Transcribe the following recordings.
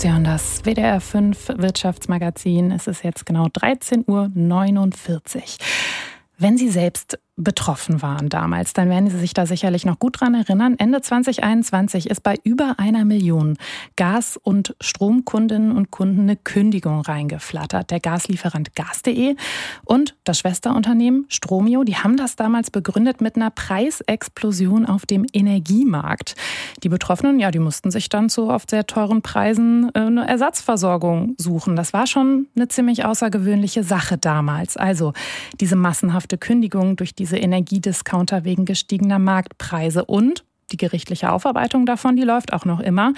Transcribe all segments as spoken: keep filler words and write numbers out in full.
Sie hören das W D R fünf Wirtschaftsmagazin. Es ist jetzt genau dreizehn Uhr neunundvierzig. Wenn Sie selbst betroffen waren damals, dann werden Sie sich da sicherlich noch gut dran erinnern. Ende zwanzig einundzwanzig ist bei über einer Million Gas- und Stromkundinnen und Kunden eine Kündigung reingeflattert. Der Gaslieferant gas punkt de und das Schwesterunternehmen Stromio, die haben das damals begründet mit einer Preisexplosion auf dem Energiemarkt. Die Betroffenen, ja, die mussten sich dann zu oft sehr teuren Preisen eine Ersatzversorgung suchen. Das war schon eine ziemlich außergewöhnliche Sache damals. Also diese massenhafte Kündigung durch diese Energiediscounter wegen gestiegener Marktpreise und die gerichtliche Aufarbeitung davon, die läuft auch noch immer.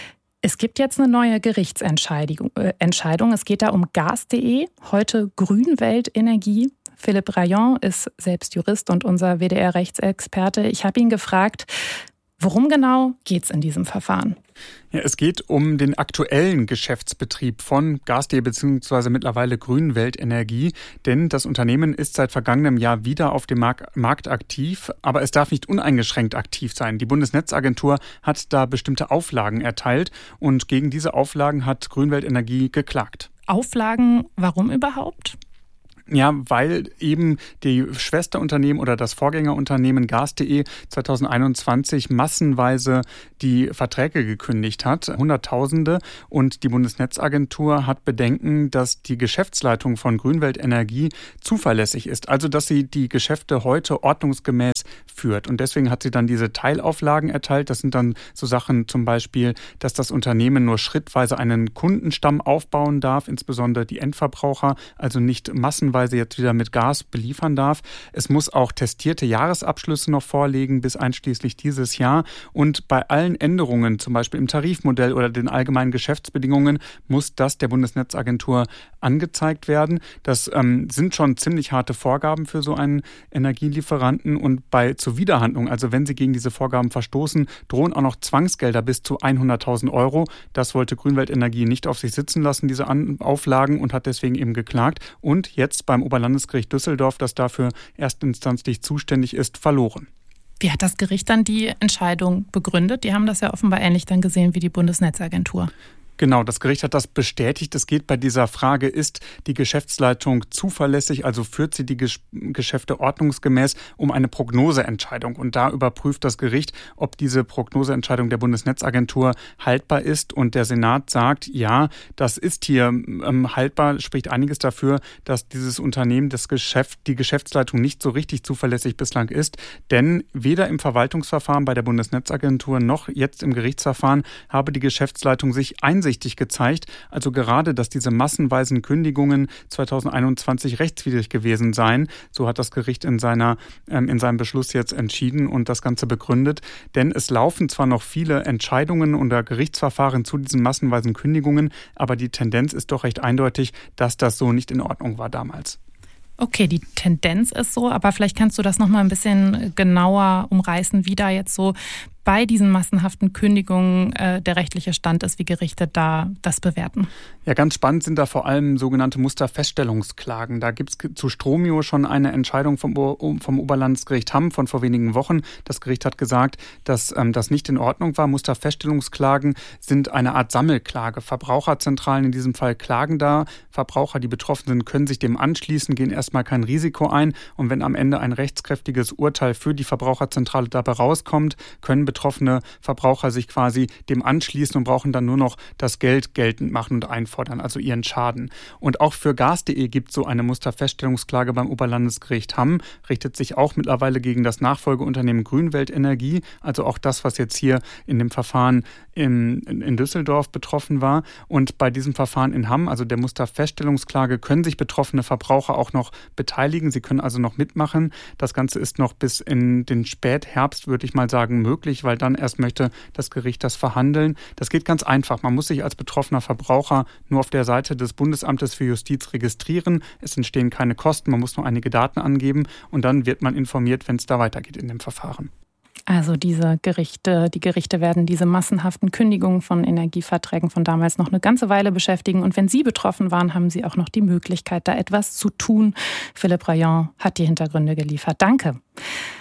Es gibt jetzt eine neue Gerichtsentscheidung. Äh, Entscheidung. Es geht da um gas punkt de, heute Grünwelt Energie. Philipp Rayon ist selbst Jurist und unser W D R-Rechtsexperte. Ich habe ihn gefragt, worum genau geht es in diesem Verfahren? Ja, es geht um den aktuellen Geschäftsbetrieb von gas punkt de bzw. mittlerweile Grünwelt Energie, denn das Unternehmen ist seit vergangenem Jahr wieder auf dem Markt aktiv, aber es darf nicht uneingeschränkt aktiv sein. Die Bundesnetzagentur hat da bestimmte Auflagen erteilt und gegen diese Auflagen hat Grünwelt Energie geklagt. Auflagen, warum überhaupt? Ja, weil eben die Schwesterunternehmen oder das Vorgängerunternehmen gas punkt de zwanzig einundzwanzig massenweise die Verträge gekündigt hat, Hunderttausende. Und die Bundesnetzagentur hat Bedenken, dass die Geschäftsleitung von Grünwelt Energie zuverlässig ist. Also, dass sie die Geschäfte heute ordnungsgemäß führt. Und deswegen hat sie dann diese Teilauflagen erteilt. Das sind dann so Sachen zum Beispiel, dass das Unternehmen nur schrittweise einen Kundenstamm aufbauen darf, insbesondere die Endverbraucher, also nicht massenweise jetzt wieder mit Gas beliefern darf. Es muss auch testierte Jahresabschlüsse noch vorlegen bis einschließlich dieses Jahr. Und bei allen Änderungen, zum Beispiel im Tarifmodell oder den allgemeinen Geschäftsbedingungen, muss das der Bundesnetzagentur angezeigt werden. Das ähm, sind schon ziemlich harte Vorgaben für so einen Energielieferanten. Und bei Zuwiderhandlung, also wenn sie gegen diese Vorgaben verstoßen, drohen auch noch Zwangsgelder bis zu hunderttausend Euro. Das wollte Grünwelt Energie nicht auf sich sitzen lassen, diese An- Auflagen, und hat deswegen eben geklagt. Und jetzt beim Oberlandesgericht Düsseldorf, das dafür erstinstanzlich zuständig ist, verloren. Wie hat das Gericht dann die Entscheidung begründet? Die haben das ja offenbar ähnlich dann gesehen wie die Bundesnetzagentur. Genau, das Gericht hat das bestätigt. Es geht bei dieser Frage, ist die Geschäftsleitung zuverlässig, also führt sie die Gesch- Geschäfte ordnungsgemäß, um eine Prognoseentscheidung. Und da überprüft das Gericht, ob diese Prognoseentscheidung der Bundesnetzagentur haltbar ist. Und der Senat sagt, ja, das ist hier ähm, haltbar, spricht einiges dafür, dass dieses Unternehmen, das Geschäft, die Geschäftsleitung nicht so richtig zuverlässig bislang ist. Denn weder im Verwaltungsverfahren bei der Bundesnetzagentur noch jetzt im Gerichtsverfahren habe die Geschäftsleitung sich einsichtig gezeigt, also gerade, dass diese massenweisen Kündigungen zwanzig einundzwanzig rechtswidrig gewesen seien. So hat das Gericht in seiner ähm, in seinem Beschluss jetzt entschieden und das Ganze begründet. Denn es laufen zwar noch viele Entscheidungen oder Gerichtsverfahren zu diesen massenweisen Kündigungen, aber die Tendenz ist doch recht eindeutig, dass das so nicht in Ordnung war damals. Okay, die Tendenz ist so, aber vielleicht kannst du das noch mal ein bisschen genauer umreißen, wie da jetzt so bei diesen massenhaften Kündigungen äh, der rechtliche Stand ist, wie Gerichte da das bewerten. Ja, ganz spannend sind da vor allem sogenannte Musterfeststellungsklagen. Da gibt es zu Stromio schon eine Entscheidung vom, vom Oberlandesgericht Hamm von vor wenigen Wochen. Das Gericht hat gesagt, dass ähm, das nicht in Ordnung war. Musterfeststellungsklagen sind eine Art Sammelklage. Verbraucherzentralen in diesem Fall klagen da. Verbraucher, die betroffen sind, können sich dem anschließen, gehen erstmal kein Risiko ein. Und wenn am Ende ein rechtskräftiges Urteil für die Verbraucherzentrale dabei rauskommt, können betroffene Verbraucher sich quasi dem anschließen und brauchen dann nur noch das Geld geltend machen und einfordern, also ihren Schaden. Und auch für gas punkt de gibt es so eine Musterfeststellungsklage beim Oberlandesgericht Hamm, richtet sich auch mittlerweile gegen das Nachfolgeunternehmen Grünwelt Energie, also auch das, was jetzt hier in dem Verfahren in, in Düsseldorf betroffen war. Und bei diesem Verfahren in Hamm, also der Musterfeststellungsklage, können sich betroffene Verbraucher auch noch beteiligen. Sie können also noch mitmachen. Das Ganze ist noch bis in den Spätherbst, würde ich mal sagen, möglich, weil dann erst möchte das Gericht das verhandeln. Das geht ganz einfach. Man muss sich als betroffener Verbraucher nur auf der Seite des Bundesamtes für Justiz registrieren. Es entstehen keine Kosten, man muss nur einige Daten angeben und dann wird man informiert, wenn es da weitergeht in dem Verfahren. Also diese Gerichte, die Gerichte werden diese massenhaften Kündigungen von Energieverträgen von damals noch eine ganze Weile beschäftigen. Und wenn Sie betroffen waren, haben Sie auch noch die Möglichkeit, da etwas zu tun. Philipp Rayon hat die Hintergründe geliefert. Danke.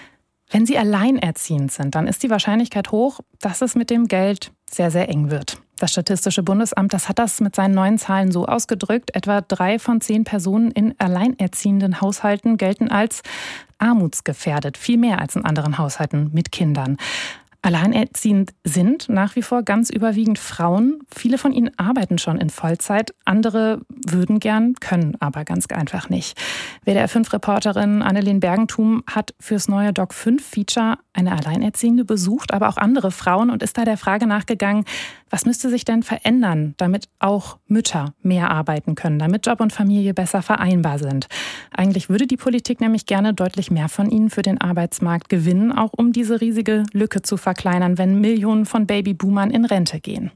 Wenn Sie alleinerziehend sind, dann ist die Wahrscheinlichkeit hoch, dass es mit dem Geld sehr, sehr eng wird. Das Statistische Bundesamt, das hat das mit seinen neuen Zahlen so ausgedrückt: Etwa drei von zehn Personen in alleinerziehenden Haushalten gelten als armutsgefährdet, viel mehr als in anderen Haushalten mit Kindern. Alleinerziehend sind nach wie vor ganz überwiegend Frauen. Viele von ihnen arbeiten schon in Vollzeit. Andere würden gern, können aber ganz einfach nicht. W D R fünf Reporterin Annelien Bergentum hat fürs neue Doc fünf Feature eine Alleinerziehende besucht, aber auch andere Frauen und ist da der Frage nachgegangen, was müsste sich denn verändern, damit auch Mütter mehr arbeiten können, damit Job und Familie besser vereinbar sind. Eigentlich würde die Politik nämlich gerne deutlich mehr von ihnen für den Arbeitsmarkt gewinnen, auch um diese riesige Lücke zu verkleinern, wenn Millionen von Babyboomern in Rente gehen.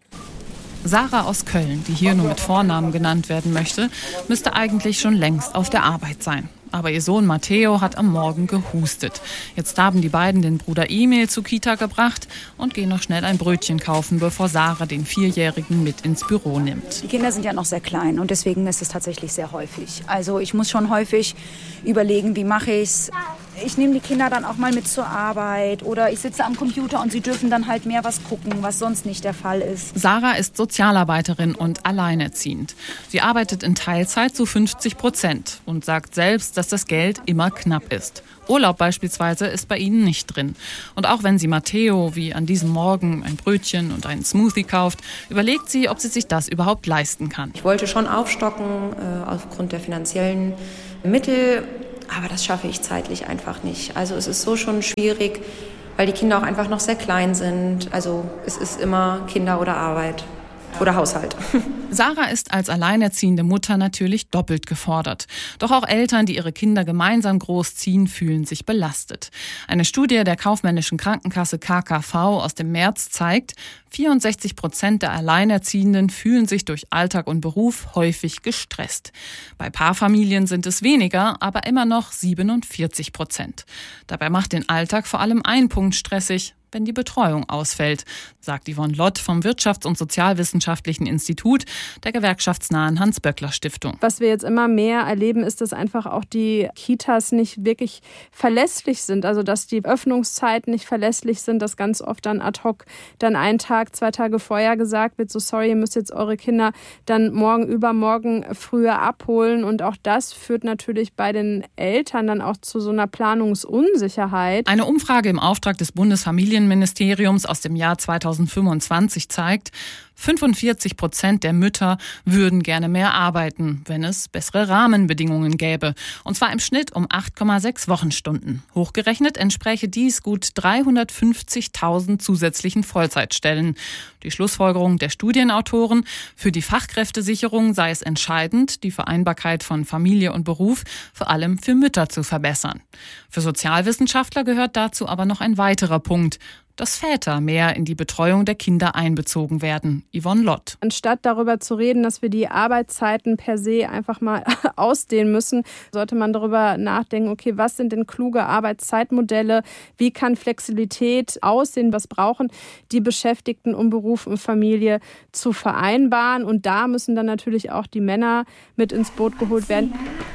Sarah aus Köln, die hier nur mit Vornamen genannt werden möchte, müsste eigentlich schon längst auf der Arbeit sein. Aber ihr Sohn Matteo hat am Morgen gehustet. Jetzt haben die beiden den Bruder Emil zur Kita gebracht und gehen noch schnell ein Brötchen kaufen, bevor Sarah den Vierjährigen mit ins Büro nimmt. Die Kinder sind ja noch sehr klein und deswegen ist es tatsächlich sehr häufig. Also ich muss schon häufig überlegen, wie mache ich es. Ich nehme die Kinder dann auch mal mit zur Arbeit oder ich sitze am Computer und sie dürfen dann halt mehr was gucken, was sonst nicht der Fall ist. Sarah ist Sozialarbeiterin und alleinerziehend. Sie arbeitet in Teilzeit zu fünfzig Prozent und sagt selbst, dass das Geld immer knapp ist. Urlaub beispielsweise ist bei ihnen nicht drin. Und auch wenn sie Matteo wie an diesem Morgen ein Brötchen und einen Smoothie kauft, überlegt sie, ob sie sich das überhaupt leisten kann. Ich wollte schon aufstocken äh, aufgrund der finanziellen Mittel. Aber das schaffe ich zeitlich einfach nicht. Also es ist so schon schwierig, weil die Kinder auch einfach noch sehr klein sind. Also es ist immer Kinder oder Arbeit oder Haushalt. Sarah ist als alleinerziehende Mutter natürlich doppelt gefordert. Doch auch Eltern, die ihre Kinder gemeinsam großziehen, fühlen sich belastet. Eine Studie der kaufmännischen Krankenkasse K K V aus dem März zeigt, vierundsechzig Prozent der Alleinerziehenden fühlen sich durch Alltag und Beruf häufig gestresst. Bei Paarfamilien sind es weniger, aber immer noch siebenundvierzig Prozent. Dabei macht den Alltag vor allem ein Punkt stressig: wenn die Betreuung ausfällt, sagt Yvonne Lott vom Wirtschafts- und Sozialwissenschaftlichen Institut der gewerkschaftsnahen Hans-Böckler-Stiftung. Was wir jetzt immer mehr erleben, ist, dass einfach auch die Kitas nicht wirklich verlässlich sind. Also dass die Öffnungszeiten nicht verlässlich sind, dass ganz oft dann ad hoc dann einen Tag, zwei Tage vorher gesagt wird, so sorry, ihr müsst jetzt eure Kinder dann morgen, übermorgen früher abholen. Und auch das führt natürlich bei den Eltern dann auch zu so einer Planungsunsicherheit. Eine Umfrage im Auftrag des Bundesfamilien Ministeriums aus dem Jahr zweitausendfünfundzwanzig zeigt, fünfundvierzig Prozent der Mütter würden gerne mehr arbeiten, wenn es bessere Rahmenbedingungen gäbe. Und zwar im Schnitt um acht Komma sechs Wochenstunden. Hochgerechnet entspräche dies gut dreihundertfünfzigtausend zusätzlichen Vollzeitstellen. Die Schlussfolgerung der Studienautoren: Für die Fachkräftesicherung sei es entscheidend, die Vereinbarkeit von Familie und Beruf vor allem für Mütter zu verbessern. Für Sozialwissenschaftler gehört dazu aber noch ein weiterer Punkt: dass Väter mehr in die Betreuung der Kinder einbezogen werden. Yvonne Lott. Anstatt darüber zu reden, dass wir die Arbeitszeiten per se einfach mal ausdehnen müssen, sollte man darüber nachdenken, okay, was sind denn kluge Arbeitszeitmodelle? Wie kann Flexibilität aussehen? Was brauchen die Beschäftigten, um Beruf und Familie zu vereinbaren? Und da müssen dann natürlich auch die Männer mit ins Boot geholt werden.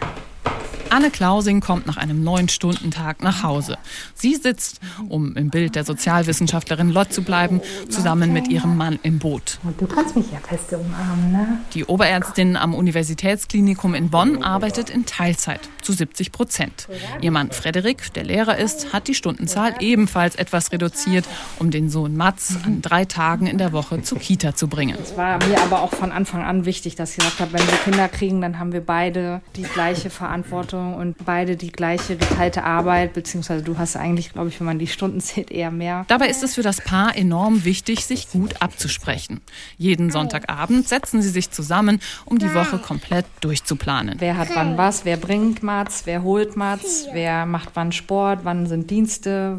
Anne Klausing kommt nach einem neun-Stunden-Tag nach Hause. Sie sitzt, um im Bild der Sozialwissenschaftlerin Lott zu bleiben, zusammen mit ihrem Mann im Boot. Und du kannst mich ja fest umarmen, ne? Die Oberärztin am Universitätsklinikum in Bonn arbeitet in Teilzeit, zu siebzig Prozent. Ihr Mann Frederik, der Lehrer ist, hat die Stundenzahl ebenfalls etwas reduziert, um den Sohn Mats an drei Tagen in der Woche zur Kita zu bringen. Es war mir aber auch von Anfang an wichtig, dass ich gesagt habe, wenn wir Kinder kriegen, dann haben wir beide die gleiche Verantwortung und beide die gleiche geteilte Arbeit, beziehungsweise du hast eigentlich, glaube ich, wenn man die Stunden zählt, eher mehr. Dabei ist es für das Paar enorm wichtig, sich gut abzusprechen. Jeden Sonntagabend setzen sie sich zusammen, um die Woche komplett durchzuplanen. Wer hat wann was, wer bringt Mats, wer holt Mats, wer macht wann Sport, wann sind Dienste.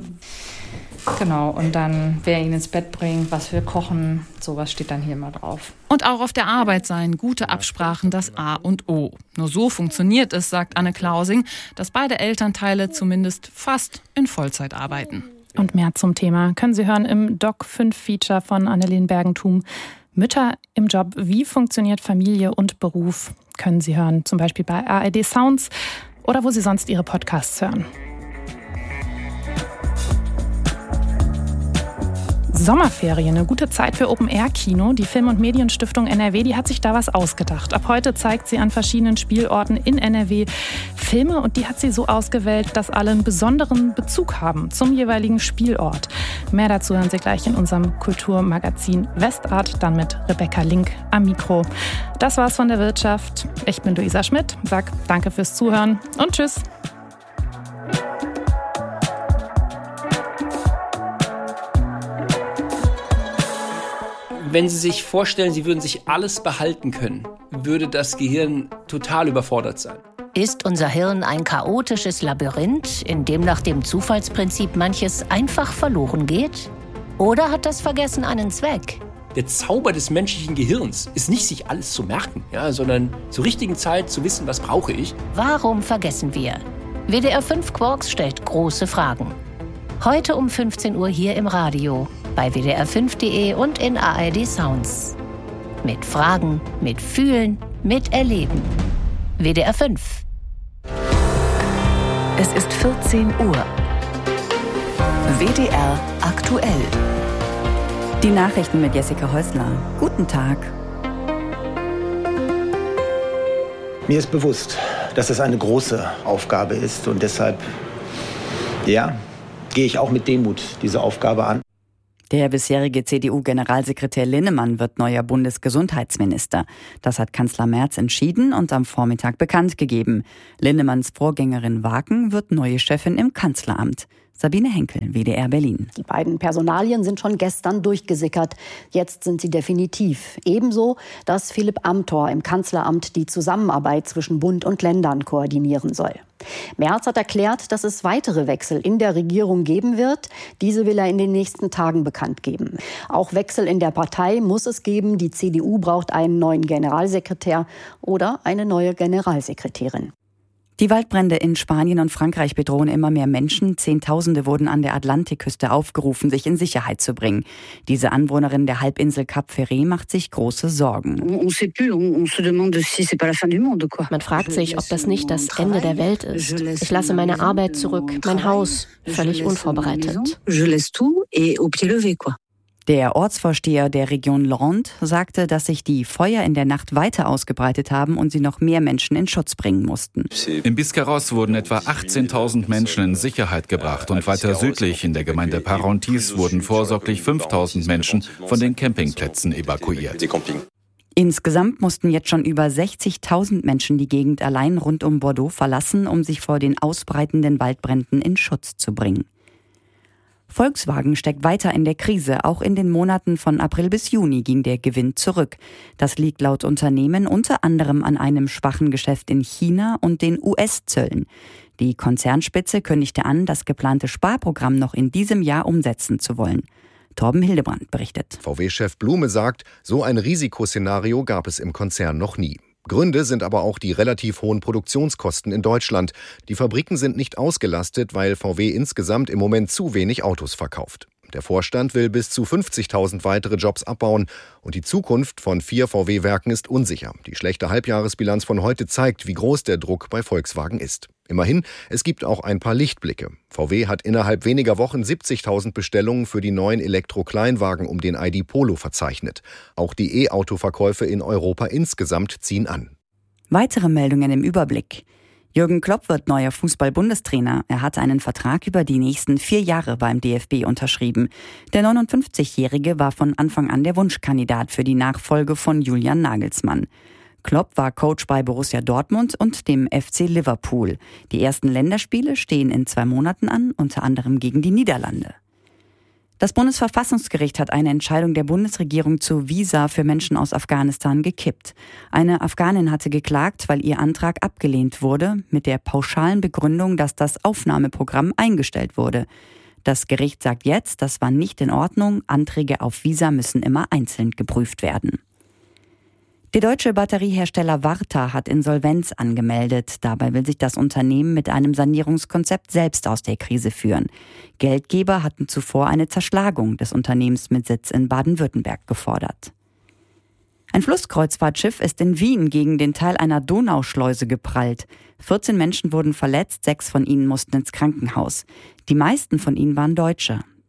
Genau, und dann, wer ihn ins Bett bringt, was wir kochen, sowas steht dann hier immer drauf. Und auch auf der Arbeit seien gute Absprachen das A und O. Nur so funktioniert es, sagt Anne Klausing, dass beide Elternteile zumindest fast in Vollzeit arbeiten. Und mehr zum Thema können Sie hören im Doc fünf Feature von Annelien Bergentum. Mütter im Job, wie funktioniert Familie und Beruf, können Sie hören, zum Beispiel bei A R D Sounds oder wo Sie sonst Ihre Podcasts hören. Sommerferien, eine gute Zeit für Open-Air-Kino. Die Film- und Medienstiftung N R W, die hat sich da was ausgedacht. Ab heute zeigt sie an verschiedenen Spielorten in N R W Filme und die hat sie so ausgewählt, dass alle einen besonderen Bezug haben zum jeweiligen Spielort. Mehr dazu hören Sie gleich in unserem Kulturmagazin Westart, dann mit Rebecca Link am Mikro. Das war's von der Wirtschaft. Ich bin Luisa Schmidt, sag danke fürs Zuhören und tschüss. Wenn Sie sich vorstellen, Sie würden sich alles behalten können, würde das Gehirn total überfordert sein. Ist unser Hirn ein chaotisches Labyrinth, in dem nach dem Zufallsprinzip manches einfach verloren geht? Oder hat das Vergessen einen Zweck? Der Zauber des menschlichen Gehirns ist nicht, sich alles zu merken, ja, sondern zur richtigen Zeit zu wissen, was brauche ich. Warum vergessen wir? W D R fünf Quarks stellt große Fragen. Heute um fünfzehn Uhr hier im Radio, bei W D R fünf Punkt de und in A R D Sounds. Mit Fragen, mit Fühlen, mit Erleben. W D R fünf. Es ist vierzehn Uhr. W D R aktuell. Die Nachrichten mit Jessica Häusler. Guten Tag. Mir ist bewusst, dass es eine große Aufgabe ist und deshalb, ja, gehe ich auch mit Demut diese Aufgabe an. Der bisherige C D U-Generalsekretär Linnemann wird neuer Bundesgesundheitsminister. Das hat Kanzler Merz entschieden und am Vormittag bekannt gegeben. Linnemanns Vorgängerin Waken wird neue Chefin im Kanzleramt. Sabine Henkel, W D R Berlin. Die beiden Personalien sind schon gestern durchgesickert. Jetzt sind sie definitiv. Ebenso, dass Philipp Amthor im Kanzleramt die Zusammenarbeit zwischen Bund und Ländern koordinieren soll. Merz hat erklärt, dass es weitere Wechsel in der Regierung geben wird. Diese will er in den nächsten Tagen bekannt geben. Auch Wechsel in der Partei muss es geben. Die C D U braucht einen neuen Generalsekretär oder eine neue Generalsekretärin. Die Waldbrände in Spanien und Frankreich bedrohen immer mehr Menschen. Zehntausende wurden an der Atlantikküste aufgerufen, sich in Sicherheit zu bringen. Diese Anwohnerin der Halbinsel Cap Ferret macht sich große Sorgen. Man fragt sich, ob das nicht das Ende der Welt ist. Ich lasse meine Arbeit zurück, mein Haus, völlig unvorbereitet. Der Ortsvorsteher der Region Landes sagte, dass sich die Feuer in der Nacht weiter ausgebreitet haben und sie noch mehr Menschen in Schutz bringen mussten. In Biscarrosse wurden etwa achtzehntausend Menschen in Sicherheit gebracht und weiter südlich in der Gemeinde Parentis wurden vorsorglich fünftausend Menschen von den Campingplätzen evakuiert. Insgesamt mussten jetzt schon über sechzigtausend Menschen die Gegend allein rund um Bordeaux verlassen, um sich vor den ausbreitenden Waldbränden in Schutz zu bringen. Volkswagen steckt weiter in der Krise. Auch in den Monaten von April bis Juni ging der Gewinn zurück. Das liegt laut Unternehmen unter anderem an einem schwachen Geschäft in China und den U S-Zöllen. Die Konzernspitze kündigte an, das geplante Sparprogramm noch in diesem Jahr umsetzen zu wollen. Torben Hildebrand berichtet. V W-Chef Blume sagt, so ein Risikoszenario gab es im Konzern noch nie. Gründe sind aber auch die relativ hohen Produktionskosten in Deutschland. Die Fabriken sind nicht ausgelastet, weil V W insgesamt im Moment zu wenig Autos verkauft. Der Vorstand will bis zu fünfzigtausend weitere Jobs abbauen und die Zukunft von vier V W-Werken ist unsicher. Die schlechte Halbjahresbilanz von heute zeigt, wie groß der Druck bei Volkswagen ist. Immerhin, es gibt auch ein paar Lichtblicke. V W hat innerhalb weniger Wochen siebzigtausend Bestellungen für die neuen Elektro-Kleinwagen um den I D Polo verzeichnet. Auch die E-Auto-Verkäufe in Europa insgesamt ziehen an. Weitere Meldungen im Überblick. Jürgen Klopp wird neuer Fußball-Bundestrainer. Er hat einen Vertrag über die nächsten vier Jahre beim D F B unterschrieben. Der neunundfünfzigjährige war von Anfang an der Wunschkandidat für die Nachfolge von Julian Nagelsmann. Klopp war Coach bei Borussia Dortmund und dem F C Liverpool. Die ersten Länderspiele stehen in zwei Monaten an, unter anderem gegen die Niederlande. Das Bundesverfassungsgericht hat eine Entscheidung der Bundesregierung zu Visa für Menschen aus Afghanistan gekippt. Eine Afghanin hatte geklagt, weil ihr Antrag abgelehnt wurde, mit der pauschalen Begründung, dass das Aufnahmeprogramm eingestellt wurde. Das Gericht sagt jetzt, das war nicht in Ordnung, Anträge auf Visa müssen immer einzeln geprüft werden. Der deutsche Batteriehersteller Varta hat Insolvenz angemeldet. Dabei will sich das Unternehmen mit einem Sanierungskonzept selbst aus der Krise führen. Geldgeber hatten zuvor eine Zerschlagung des Unternehmens mit Sitz in Baden-Württemberg gefordert. Ein Flusskreuzfahrtschiff ist in Wien gegen den Teil einer Donauschleuse geprallt. vierzehn Menschen wurden verletzt, sechs von ihnen mussten ins Krankenhaus. Die meisten von ihnen waren Deutsche.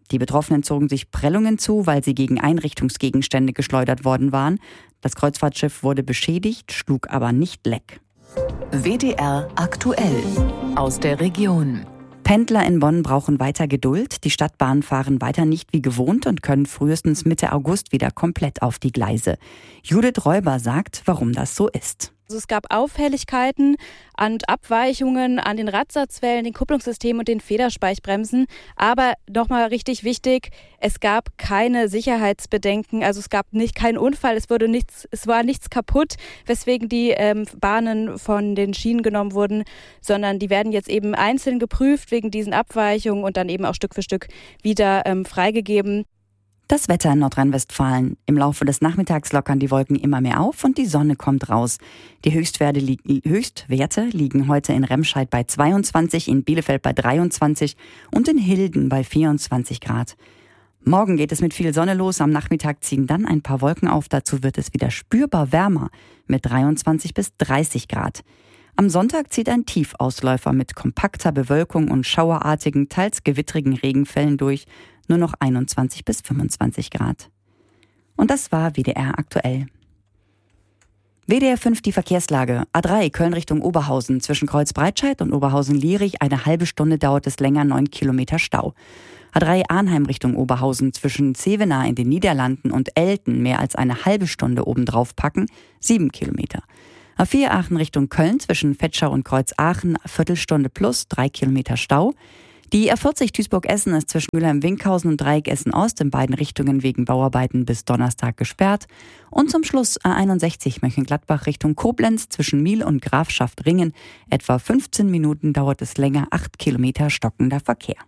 Die Betroffenen zogen sich Prellungen zu, weil sie gegen Einrichtungsgegenstände geschleudert worden waren. Das Kreuzfahrtschiff wurde beschädigt, schlug aber nicht leck. W D R aktuell aus der Region. Pendler in Bonn brauchen weiter Geduld. Die Stadtbahnen fahren weiter nicht wie gewohnt und können frühestens Mitte August wieder komplett auf die Gleise. Judith Räuber sagt, warum das so ist. Also es gab Auffälligkeiten und Abweichungen an den Radsatzwellen, den Kupplungssystemen und den Federspeichbremsen. Aber nochmal richtig wichtig, es gab keine Sicherheitsbedenken. Also es gab nicht keinen Unfall, es wurde nichts, es war nichts kaputt, weswegen die ähm, Bahnen von den Schienen genommen wurden, sondern die werden jetzt eben einzeln geprüft wegen diesen Abweichungen und dann eben auch Stück für Stück wieder ähm, freigegeben. Das Wetter in Nordrhein-Westfalen. Im Laufe des Nachmittags lockern die Wolken immer mehr auf und die Sonne kommt raus. Die Höchstwerte, li- Höchstwerte liegen heute in Remscheid bei zweiundzwanzig, in Bielefeld bei dreiundzwanzig und in Hilden bei vierundzwanzig Grad. Morgen geht es mit viel Sonne los, am Nachmittag ziehen dann ein paar Wolken auf, dazu wird es wieder spürbar wärmer mit dreiundzwanzig bis dreißig Grad. Am Sonntag zieht ein Tiefausläufer mit kompakter Bewölkung und schauerartigen, teils gewittrigen Regenfällen durch, nur noch einundzwanzig bis fünfundzwanzig Grad. Und das war W D R aktuell. W D R fünf die Verkehrslage. A drei Köln Richtung Oberhausen. Zwischen Kreuzbreitscheid und Oberhausen-Lierich eine halbe Stunde dauert es länger, neun Kilometer Stau. A drei Arnheim Richtung Oberhausen. Zwischen Zevenaar in den Niederlanden und Elten mehr als eine halbe Stunde obendrauf packen, sieben Kilometer. A vier Aachen Richtung Köln. Zwischen Vetschau und Kreuz-Aachen Viertelstunde plus, drei Kilometer Stau. Die A vierzig Duisburg-Essen ist zwischen Mülheim-Winkhausen und Dreieck Essen-Ost in beiden Richtungen wegen Bauarbeiten bis Donnerstag gesperrt. Und zum Schluss A einundsechzig Mönchengladbach Richtung Koblenz zwischen Miel und Grafschaft Ringen. Etwa fünfzehn Minuten dauert es länger, acht Kilometer stockender Verkehr.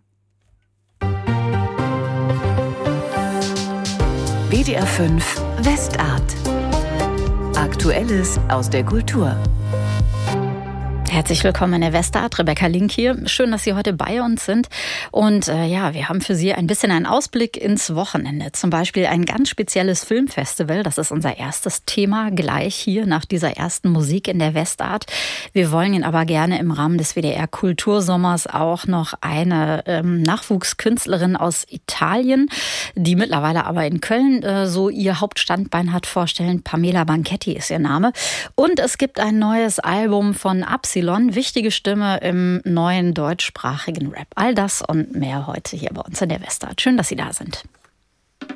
W D R fünf Westart. Aktuelles aus der Kultur. Herzlich willkommen in der Westart. Rebecca Link hier. Schön, dass Sie heute bei uns sind. Und äh, ja, wir haben für Sie ein bisschen einen Ausblick ins Wochenende. Zum Beispiel ein ganz spezielles Filmfestival. Das ist unser erstes Thema gleich hier nach dieser ersten Musik in der Westart. Wir wollen Ihnen aber gerne im Rahmen des W D R Kultursommers auch noch eine ähm, Nachwuchskünstlerin aus Italien, die mittlerweile aber in Köln äh, so ihr Hauptstandbein hat, vorstellen. Pamela Banchetti ist ihr Name. Und es gibt ein neues Album von Absi. Wichtige Stimme im neuen deutschsprachigen Rap. All das und mehr heute hier bei uns in der Westart. Schön, dass Sie da sind.